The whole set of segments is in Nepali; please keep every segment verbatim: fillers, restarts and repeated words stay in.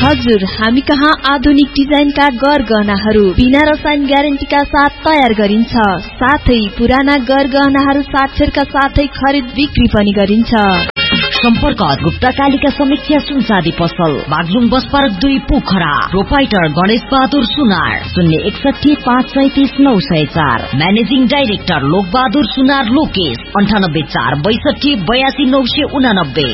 हजुर, हामी कहाँ आधुनिक डिजाइनका गरगहनाहरू बिना रसायन ग्यारेन्टीका साथ तयार गरिन्छ। साथै पुराना गरगहनाहरू साक्षरका साथै खरिद बिक्री पनि गरिन्छ। सम्पर्क गुप्ता कालिका समीक्षा सुनचाँदी पसल, बागलुङ बस पार्क दुई, पोखरा। प्रोपाइटर गणेश बहादुर सुनार, शून्य एकसठी पाँच सैतिस नौ सय चार। म्यानेजिङ डाइरेक्टर लोक बहादुर सुनार लोकेश, अन्ठानब्बे चार बैसठी बयासी नौ सय उनानब्बे।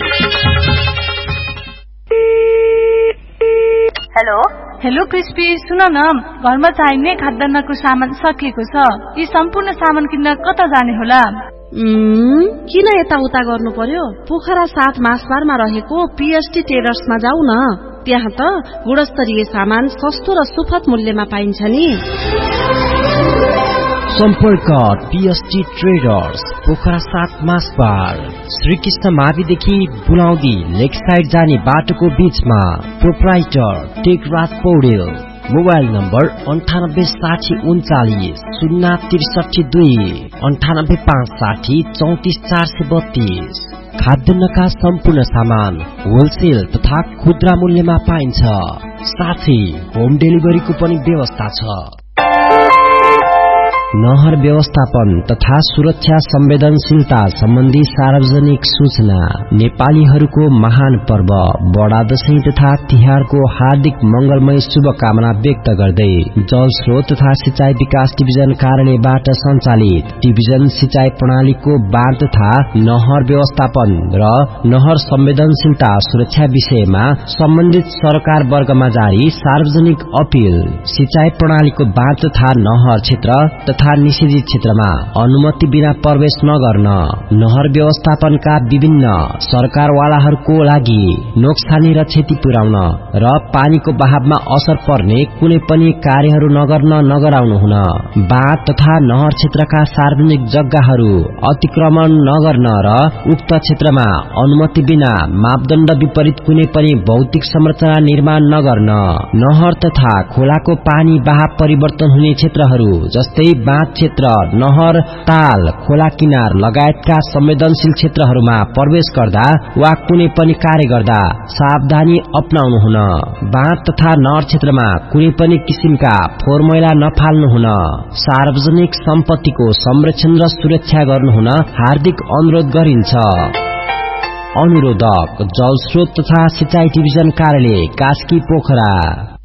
हेलो हेलो क्रिस्पी, सुन न, घरमा चाहिने खाद्यान्नको सामान सकिएको छ। यी सम्पूर्ण सामान किन्न कता जाने होला? किन यताउता गर्नु पर्यो? पोखरा सात मासबारमा रहेको पीएसटी टेलर्समा जाऊ न। त्यहाँ त गुणस्तरीय सामान सस्तो र सुपथ मूल्यमा पाइन्छ नि। सम्पर्क पीएसटी ट्रेडर्स, पोखरा सात मासबार, श्रीकृष्ण माविदेखि बुलाउँदी लेक साइड जाने बाटोको बीचमा। Proprietor Tekraj Paudel. Mobile number अन्ठानब्बे साठी उन्चालिस शून्य त्रिसठी दुई, अन्ठानब्बे पाँच साठी चौतिस चार सय बत्तीस। खाद्यान्नका सम्पूर्ण सामान होलसेल तथा खुद्रा मूल्यमा पाइन्छ। साथै होम डेलिभरीको पनि व्यवस्था छ। नहर व्यवस्थापन तथा सुरक्षा संवेदनशीलता सम्बन्धी सार्वजनिक सूचना। नेपालीहरूको महान पर्व बडा दशैं तथा तिहारको हार्दिक मंगलमय शुभकामना व्यक्त गर्दै जल स्रोत तथा सिंचाई विकास डिभिजन कार्यालयबाट सञ्चालित डिभिजन सिंचाई प्रणालीको बाँध तथा नहर व्यवस्थापन र नहर संवेदनशीलता सुरक्षा विषयमा सम्बन्धित सरकार वर्गमा जारी सार्वजनिक अपील। सिंचाई प्रणालीको बाँध तथा नहर क्षेत्र तथा निषेधित क्षेत्रमा अनुमति बिना प्रवेश नगर्न, नहर व्यवस्थापनका विभिन्न सरकारवालाहरूको लागि नोक्सानी र क्षति पुर्याउन र पानीको बहावमा असर पर्ने कुनै पनि कार्यहरू नगर्न नगराउनु हुन, बाँध तथा नहर क्षेत्रका सार्वजनिक जग्गाहरू अतिक्रमण नगर्न र उक्त क्षेत्रमा अनुमति बिना मापदण्ड विपरीत कुनै पनि भौतिक संरचना निर्माण नगर्न, नहर तथा खोलाको पानी बहाव परिवर्तन हुने क्षेत्रहरू जस्तै बाँध क्षेत्र, नहर, ताल, खोला किनार लगायतका संवेदनशील क्षेत्रहरूमा प्रवेश गर्दा वा कुनै पनि कार्य गर्दा सावधानी अपनाउनु हुन, बाँध तथा नहर क्षेत्रमा कुनै पनि किसिमका फोहोर मैला नफाल्नु हुन, सार्वजनिक सम्पत्तिको संरक्षण र सुरक्षा गर्नु हुन हार्दिक अनुरोध गरिन्छ। अनुरोधक जल स्रोत तथा सिंचाई डिभिजन कार्यालय, कास्की, पोखरा।